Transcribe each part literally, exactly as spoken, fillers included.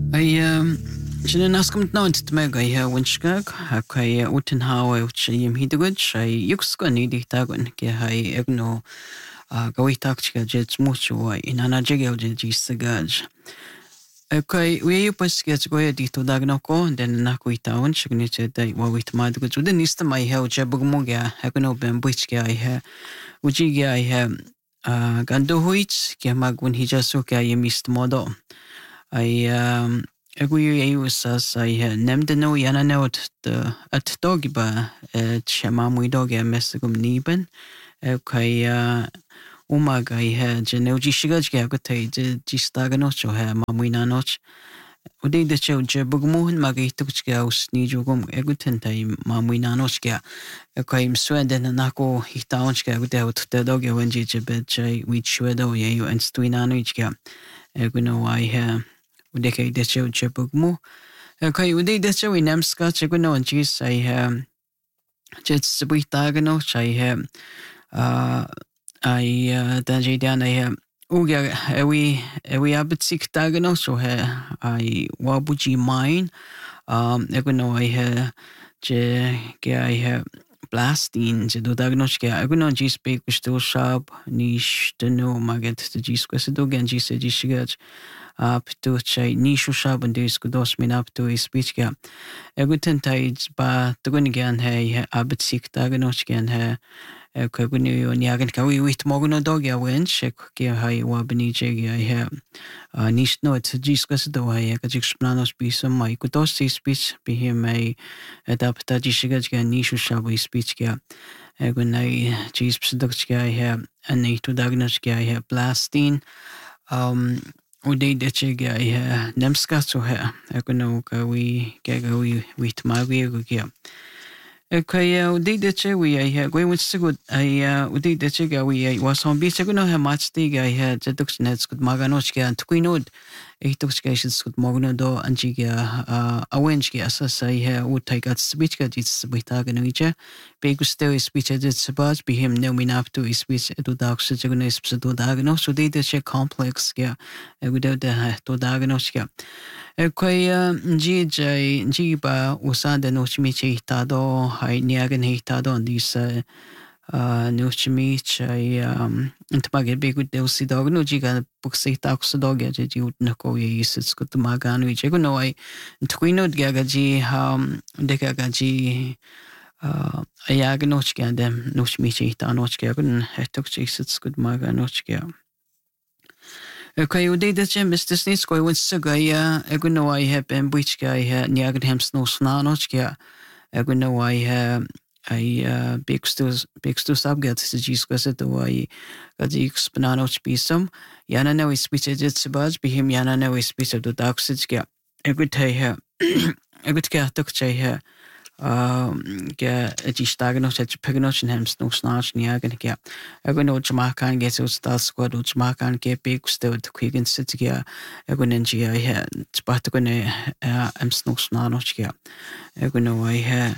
Ai um Sin nascamt ná me ga he winskag ha kai utin ha im hidagud ai yuksgan idi tagun ke hai egno gawitakt jet mucho in ana jegel jisagaj. Okay, we pas get go di to dagnoko den na kuitaun signature dai wa wit madgu den nista mai he jebugmoga egno ben buichke ai he uji ai he gando huit ke magun hijasu ke ai mist modo. I um Egui eusas I nemde no yana not the at dogiba chama doge mesagum niben kai umaga I had genoji shigaj gagote gistaganocho ha mamuina noch Udi de cho jebugmuhin magituchga us nijugum egutentai mamuina nochga kai msweden nako hitaonchga gudeut the doge wenji jebet we chwedo ye and stuinanochga eguno I ha Udeke de cho jebugmu kai udi de cho inamska cheguno and jis I ha jet sibitagano chai ha uh I danji dan I ha uga ewi ewi abitsik dagano so ha I wabuji mine um eguno I ha je ge I ha blastin je do dagnoske eguno jis pe kusto shab nish deno maget de jis kwesido gen jis jisgaj up to chai nishu shab and dis kudos min up to speech ga eguten tais ba tugun gan he abitsik daganoske gan he kaguni on yagan kawi wit moguno dog ya wen shek ke hai wa bani je ya he nish no it jis kwesido hai ka jik splanos bi some mai kudos speech bi he mai adapta jisgaj gan nishu shab speech ga egunai jis product ga he ani to dagnoske he blastin um Udi de chega I nemska so ha egono ka we ga we wit magi go kia. Okay, udi de che we I ha going with good I udi de chega we was on beach egono ha match the I ha jedux nets good maganoch ga tuinod etux ga shis good magno do anjiga awench ga asas I ha would take at speech ga jits bitagano icha begusto speech at sabaj be him no min up to speech edu dax jegono is do dagano so de de che complex ga without the to daganoch ga Okay, G J G ba usanda no chimichi tado hai niagan hitado on this uh no chimich I um intmage begu deusi dog no jiga buksi tax dog ya ji utnako is it's good magano jego no I twino gaga ji um dekaga ji uh ayaganoch ga dem no chimichi tanoch ga gun hetok it's good maganoch ga Okay, udi de che Mister Snitz go went sagaya eguno I have been which guy ha niagan hems no snanoch ga eguno I ha I uh big stu big stu subget to jis kwese to I gaji spnanoch bisum yana no is speech jet sabaj be him yana no is speech to daxich ga egut ha egut ga tok che ha um ga jis dagno set pegnoch hems no snach niagan ga eguno jamakan get so stas squad jamakan ke big stu to quicken sit ga egunen gi I ha spat to ne hems no snanoch ga eguno I ha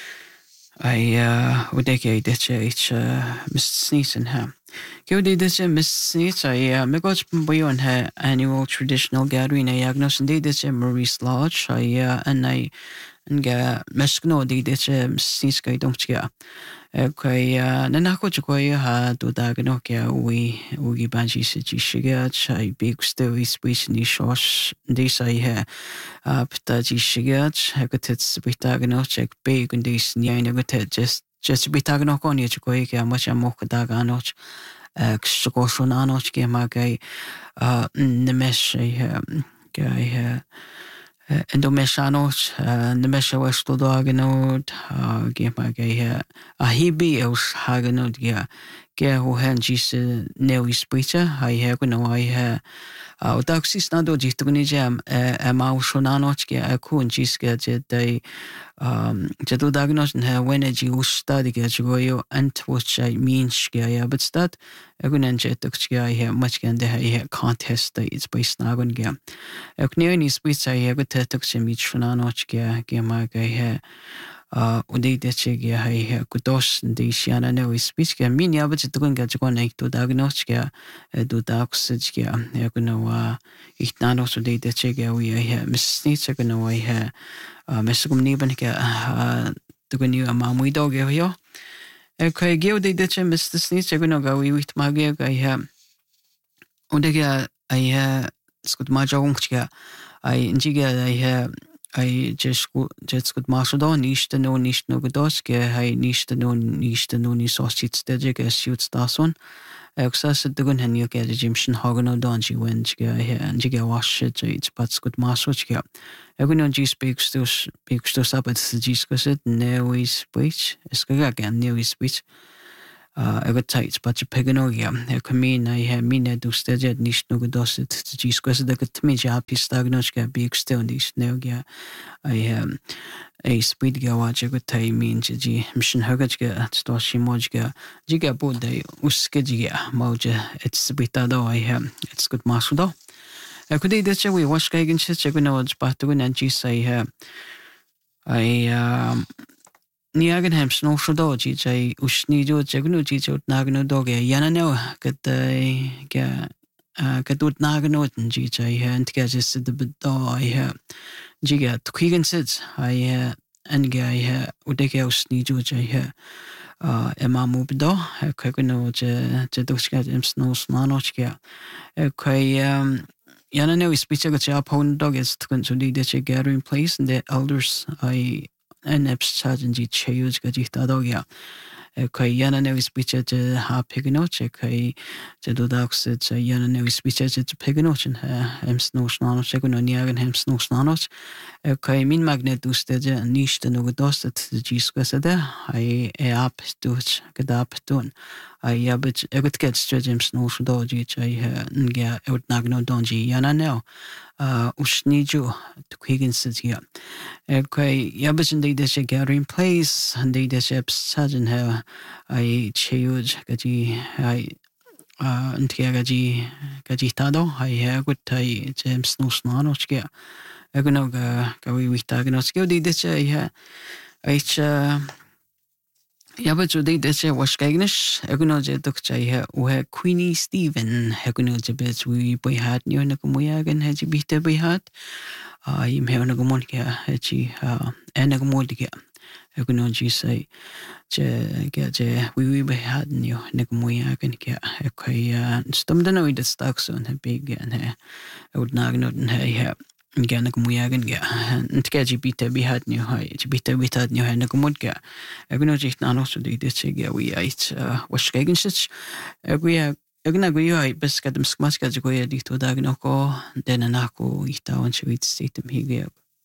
I uh would decade that each uh Mister Sneeson ha. Go did this Mister Sneets I uh me got boy on her annual traditional gathering I agnos and did this Maurice Lodge I uh and I and ga meskno did this Sneets guy don't ga. Okay uh nanako chkoy ha do dagno kya we we banji siji shiga chai big story speech ni shosh this I ha uh ptaji shiga hagotet bitagno check big and this nyina gotet just just bitagno koni chkoy kya macha mok daganoch kshkoshonanoch ke magai uh nemesh ga Endomeshanos, Nemesha Westo Daganod, Gema Gay, a Hibi else Haganod, yeah, Gare who had Gis Nelly Splitter, I have no I have. Odaxis Nado Gitunijam, a mouse on Anoch, a coon Giska, they um Jadu Dagnos and her when a Jew study Gajoyo and which I mean Shia, but stat a good and jetoxia here much can they contest it's by Snagon Gam. A clearing is which I have a tetoxim each Fananoch Gama Gay och det det sig ja hej kudos det siana ne wispiska min ja bet tukun ga tukun ek to diagnostiska do diagnostiska ja kuno wa ich nano so det det sig ja wi ja misnit så kuno wa ja mesum ni ban ka tukun ju ama muy dog ja ja okay geo det det sig misnit så kuno ga wi wit magia ga ja und det ja ja skut ma jogungska ai injiga ja ai just just good marshal då nicht no nicht no godos ge hai nicht no nicht no ni så sitt det jag shoots där sån också så det går han ju ge Jimson Hagen och då ju when ge här ge wash it it's but good marshal ge jag går nog speaks to speaks to up at the just it no is speech ska jag igen no is speech jag vet inte but jag peggar nog ja jag kommer in i här mina du stödjer nicht no godos det just så det kan mig jag pista nog ska bli extendis no ja I um a speed ga watch go tai min ji mission hagaj ga sto shi moj ga ji ga bude uske ji ga moja it's bita do I have it's good masudo I could eat that we wash ga gen shit go no but to nan ji say ha I um niagen ham sno shodo ji jai usni jo jagnu ji jo nagno do ga yana no ga ga ga dut nagno ji jai ha and ga just the do I have Jiga tukhigan sits I and guy udeke usni jo jai emamu bdo kagno je je doska im sno snanochka kai yana no speech ga cha pon dog is tukun so de che gathering place and the elders I and sergeant ji cheyus ga ji ta dog ya kai yana no speech je ha pignoche kai je do dax je yana no speech je pignochen em sno snanoch go no niagen hem sno snanoch kai min magnet usted nicht no gedostet ji skasade I app tuch gedap tun I abet egot get streams no sdo ji chai nga ut nagno donji yana no usniju tukhigen sit ya kai yabet de de gathering place and de de sergeant ha I cheyuj gaji I antia gaji gaji tado I ha gut tai james no snanoch ge Egono ga ga wi wita gno skill di de che ja ich ja but de de che was gagnish egono je dok che ja u ha Queenie Stephen egono je bit we boy had new na komuya gan ha ji bite boy had ah im he na gomon ke ha ji ena gomol de egono ji say je ga je we we boy had new na komuya gan ke kai stum de no de stak so na big gan ha ud nagno den ha Gerne komuyagen ga ntke ji bite bi had new hai ji bite bi had new hai na komod ga egno ji na no so de de che ga we ait was gegen sich egwi egna go yo bes kadem skmas ga go ya dikto dag no ko den na ko ita on chwit sitem hige